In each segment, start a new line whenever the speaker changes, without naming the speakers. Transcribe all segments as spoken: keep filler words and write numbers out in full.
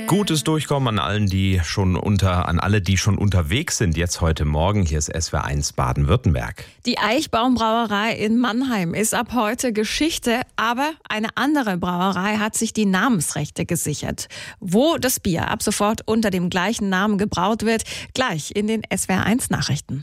Gutes Durchkommen an allen, die schon unter, an alle, die schon unterwegs sind, jetzt heute Morgen. Hier ist S W R eins Baden-Württemberg.
Die Eichbaum-Brauerei in Mannheim ist ab heute Geschichte, aber eine andere Brauerei hat sich die Namensrechte gesichert. Wo das Bier ab sofort unter dem gleichen Namen gebraut wird, gleich in den S W R eins Nachrichten.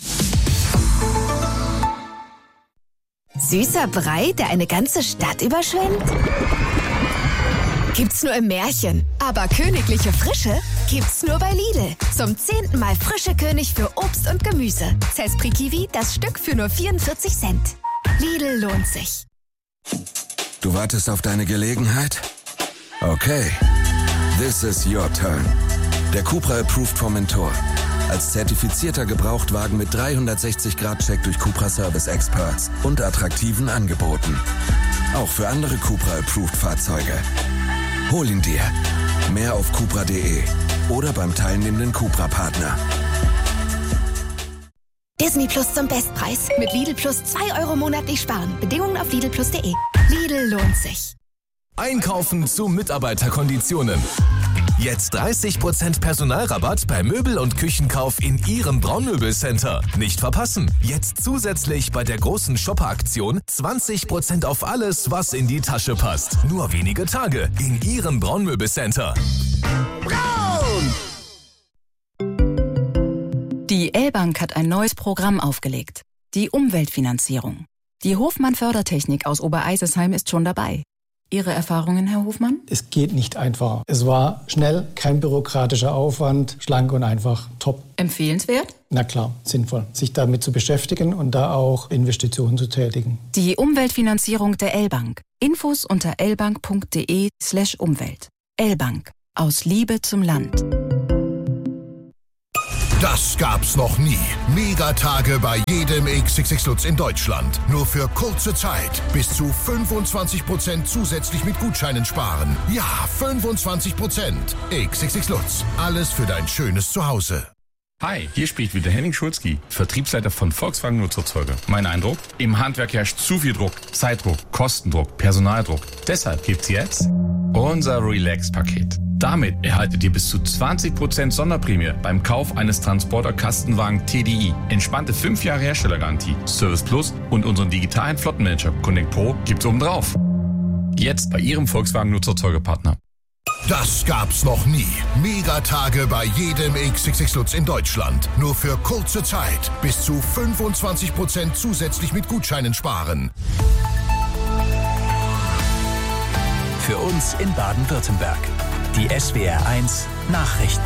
Süßer Brei, der eine ganze Stadt überschwemmt? Gibt's nur im Märchen. Aber königliche Frische gibt's nur bei Lidl. Zum zehnten Mal frische König für Obst und Gemüse. Zespri Kiwi, das Stück für nur vierundvierzig Cent. Lidl lohnt sich.
Du wartest auf deine Gelegenheit? Okay. This is your turn. Der Cupra Approved vom Mentor. Als zertifizierter Gebrauchtwagen mit dreihundertsechzig Grad Check durch Cupra Service Experts und attraktiven Angeboten. Auch für andere Cupra Approved Fahrzeuge. Hol ihn dir. Mehr auf cupra punkt de oder beim teilnehmenden Cupra-Partner.
Disney Plus zum Bestpreis. Mit Lidl Plus zwei Euro monatlich sparen. Bedingungen auf lidl plus punkt de. Lidl lohnt sich.
Einkaufen zu Mitarbeiterkonditionen. Jetzt dreißig Prozent Personalrabatt bei Möbel- und Küchenkauf in Ihrem Braunmöbelcenter. Nicht verpassen. Jetzt zusätzlich bei der großen Shopper-Aktion zwanzig Prozent auf alles, was in die Tasche passt. Nur wenige Tage in Ihrem Braunmöbelcenter.
Braun! Die L-Bank hat ein neues Programm aufgelegt. Die Umweltfinanzierung. Die Hofmann Fördertechnik aus Obereisesheim ist schon dabei. Ihre Erfahrungen, Herr Hofmann?
Es geht nicht einfacher. Es war schnell, kein bürokratischer Aufwand, schlank und einfach, top.
Empfehlenswert?
Na klar, sinnvoll, sich damit zu beschäftigen und da auch Investitionen zu tätigen.
Die Umweltfinanzierung der L-Bank. Infos unter lbank punkt de slash Umwelt. L-Bank. Aus Liebe zum Land.
Das gab's noch nie. Megatage bei jedem X X X Lutz in Deutschland. Nur für kurze Zeit. Bis zu fünfundzwanzig Prozent zusätzlich mit Gutscheinen sparen. Ja, fünfundzwanzig Prozent. X X X Lutz. Alles für dein schönes Zuhause.
Hi, hier spricht wieder Henning Schulzki, Vertriebsleiter von Volkswagen Nutzerzeuger. Mein Eindruck? Im Handwerk herrscht zu viel Druck. Zeitdruck, Kostendruck, Personaldruck. Deshalb gibt's jetzt unser Relax-Paket. Damit erhaltet ihr bis zu zwanzig Prozent Sonderprämie beim Kauf eines Transporter-Kastenwagen T D I. Entspannte fünf Jahre Herstellergarantie, Service Plus und unseren digitalen Flottenmanager Connect Pro gibt's oben drauf. Jetzt bei Ihrem Volkswagen Nutzerzeugerpartner.
Das gab's noch nie. Megatage bei jedem X X X Lutz in Deutschland. Nur für kurze Zeit. Bis zu fünfundzwanzig Prozent zusätzlich mit Gutscheinen sparen.
Für uns in Baden-Württemberg. Die S W R eins Nachrichten.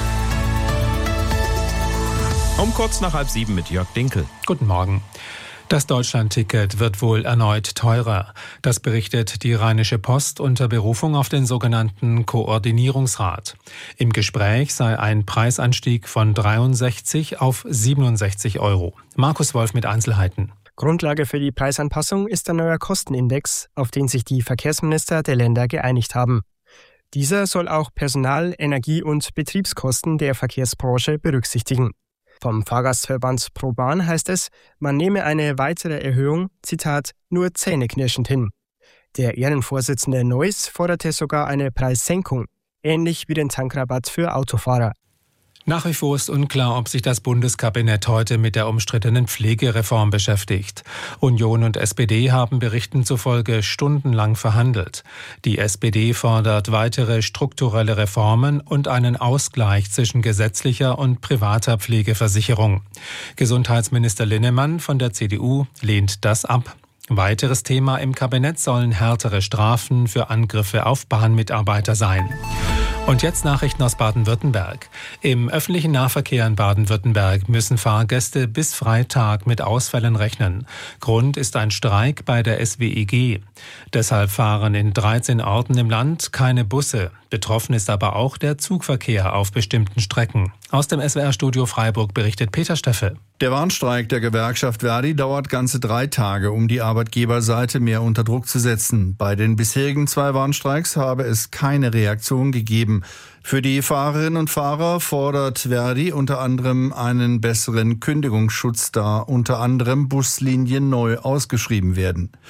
Um kurz nach halb sieben mit Jörg Dinkel.
Guten Morgen. Das Deutschland-Ticket wird wohl erneut teurer. Das berichtet die Rheinische Post unter Berufung auf den sogenannten Koordinierungsrat. Im Gespräch sei ein Preisanstieg von dreiundsechzig auf siebenundsechzig Euro. Markus Wolf mit Einzelheiten.
Grundlage für die Preisanpassung ist der neue Kostenindex, auf den sich die Verkehrsminister der Länder geeinigt haben. Dieser soll auch Personal-, Energie- und Betriebskosten der Verkehrsbranche berücksichtigen. Vom Fahrgastverband ProBahn heißt es, man nehme eine weitere Erhöhung, Zitat, nur zähneknirschend hin. Der Ehrenvorsitzende Neuss forderte sogar eine Preissenkung, ähnlich wie den Tankrabatt für Autofahrer.
Nach wie vor ist unklar, ob sich das Bundeskabinett heute mit der umstrittenen Pflegereform beschäftigt. Union und S P D haben Berichten zufolge stundenlang verhandelt. Die S P D fordert weitere strukturelle Reformen und einen Ausgleich zwischen gesetzlicher und privater Pflegeversicherung. Gesundheitsminister Linnemann von der C D U lehnt das ab. Weiteres Thema im Kabinett sollen härtere Strafen für Angriffe auf Bahnmitarbeiter sein. Und jetzt Nachrichten aus Baden-Württemberg. Im öffentlichen Nahverkehr in Baden-Württemberg müssen Fahrgäste bis Freitag mit Ausfällen rechnen. Grund ist ein Streik bei der S W I G. Deshalb fahren in dreizehn Orten im Land keine Busse. Betroffen ist aber auch der Zugverkehr auf bestimmten Strecken. Aus dem S W R-Studio Freiburg berichtet Peter Steffel.
Der Warnstreik der Gewerkschaft Verdi dauert ganze drei Tage, um die Arbeitgeberseite mehr unter Druck zu setzen. Bei den bisherigen zwei Warnstreiks habe es keine Reaktion gegeben. Für die Fahrerinnen und Fahrer fordert Verdi unter anderem einen besseren Kündigungsschutz, da unter anderem Buslinien neu ausgeschrieben werden.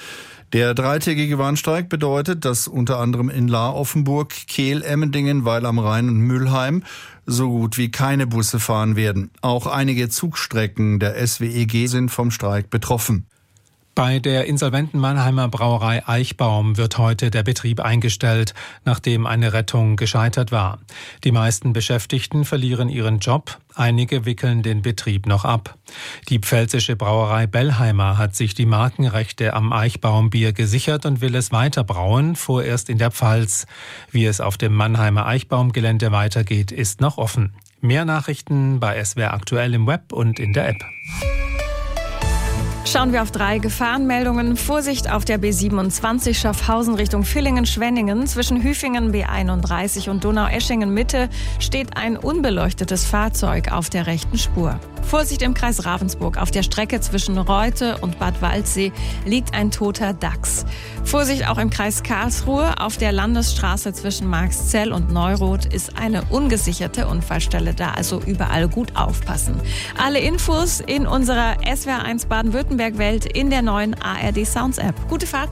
Der dreitägige Warnstreik bedeutet, dass unter anderem in Lahr, Offenburg, Kehl, Emmendingen, Weil am Rhein und Mülheim so gut wie keine Busse fahren werden. Auch einige Zugstrecken der S W E G sind vom Streik betroffen.
Bei der insolventen Mannheimer Brauerei Eichbaum wird heute der Betrieb eingestellt, nachdem eine Rettung gescheitert war. Die meisten Beschäftigten verlieren ihren Job, einige wickeln den Betrieb noch ab. Die pfälzische Brauerei Bellheimer hat sich die Markenrechte am Eichbaumbier gesichert und will es weiter brauen, vorerst in der Pfalz. Wie es auf dem Mannheimer Eichbaumgelände weitergeht, ist noch offen. Mehr Nachrichten bei S W R aktuell im Web und in der App.
Schauen wir auf drei Gefahrenmeldungen. Vorsicht auf der B siebenundzwanzig Schaffhausen Richtung Villingen-Schwenningen. Zwischen Hüfingen B einunddreißig und Donaueschingen-Mitte steht ein unbeleuchtetes Fahrzeug auf der rechten Spur. Vorsicht im Kreis Ravensburg. Auf der Strecke zwischen Reute und Bad Waldsee liegt ein toter Dachs. Vorsicht auch im Kreis Karlsruhe. Auf der Landesstraße zwischen Marxzell und Neuroth ist eine ungesicherte Unfallstelle da. Also überall gut aufpassen. Alle Infos in unserer S W R eins Baden-Württemberg-Welt in der neuen A R D Sounds App. Gute Fahrt!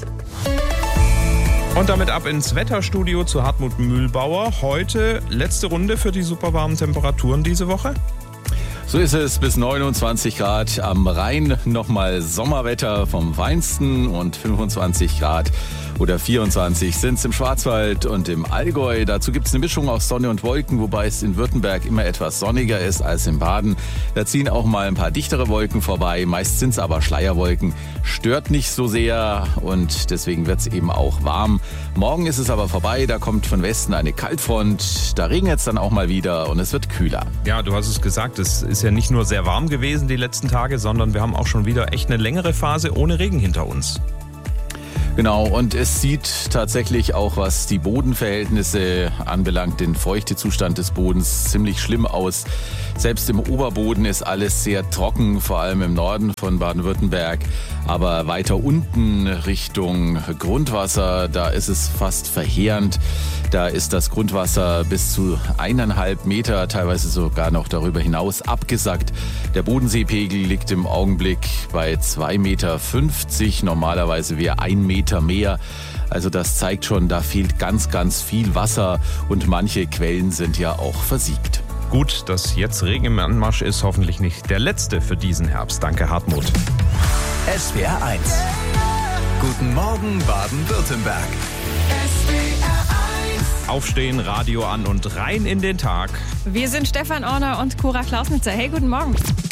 Und damit ab ins Wetterstudio zu Hartmut Mühlbauer. Heute letzte Runde für die super warmen Temperaturen diese Woche.
So ist es, bis neunundzwanzig Grad am Rhein, nochmal Sommerwetter vom Feinsten und fünfundzwanzig Grad oder vierundzwanzig sind es im Schwarzwald und im Allgäu. Dazu gibt es eine Mischung aus Sonne und Wolken, wobei es in Württemberg immer etwas sonniger ist als in Baden. Da ziehen auch mal ein paar dichtere Wolken vorbei, meist sind es aber Schleierwolken. Stört nicht so sehr und deswegen wird es eben auch warm. Morgen ist es aber vorbei, da kommt von Westen eine Kaltfront, da regnet es dann auch mal wieder und es wird kühler.
Ja, du hast es gesagt, es ist ja nicht nur sehr warm gewesen die letzten Tage, sondern wir haben auch schon wieder echt eine längere Phase ohne Regen hinter uns.
Genau, und es sieht tatsächlich auch, was die Bodenverhältnisse anbelangt, den Feuchtezustand des Bodens ziemlich schlimm aus. Selbst im Oberboden ist alles sehr trocken, vor allem im Norden von Baden-Württemberg. Aber weiter unten Richtung Grundwasser, da ist es fast verheerend. Da ist das Grundwasser bis zu eineinhalb Meter, teilweise sogar noch darüber hinaus abgesackt. Der Bodenseepegel liegt im Augenblick bei zwei Meter fünfzig, normalerweise wäre ein Meter mehr. Also das zeigt schon, da fehlt ganz, ganz viel Wasser und manche Quellen sind ja auch versiegt.
Gut, dass jetzt Regen im Anmarsch ist, hoffentlich nicht der letzte für diesen Herbst. Danke, Hartmut.
S W R eins. Guten Morgen, Baden-Württemberg.
Aufstehen, Radio an und rein in den Tag.
Wir sind Stefan Orner und Cora Klausnitzer. Hey, guten Morgen.